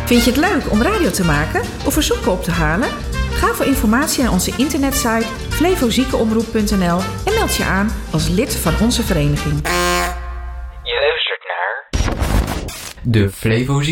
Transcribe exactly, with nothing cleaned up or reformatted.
Vind je het leuk om radio te maken of verzoeken op te halen? Ga voor informatie naar onze internetsite flevoziekenomroep punt n l en meld je aan als lid van onze vereniging. Je luistert naar de Flevo